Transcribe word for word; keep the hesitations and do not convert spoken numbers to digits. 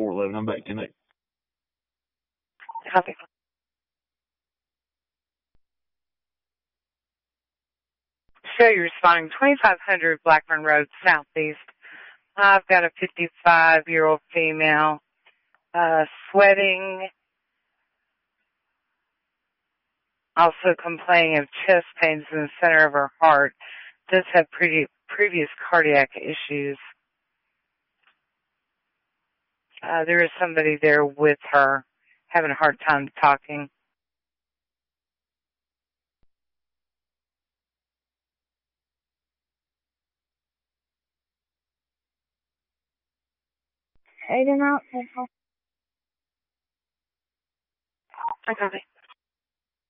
four eleven. I'm back tonight. Copy. So you're responding twenty-five hundred Blackburn Road, Southeast. I've got a fifty-five-year-old female, uh, sweating, also complaining of chest pains in the center of her heart. Does have pretty, previous cardiac issues. Uh, there is somebody there with her, having a hard time talking. Aiden out. I copy.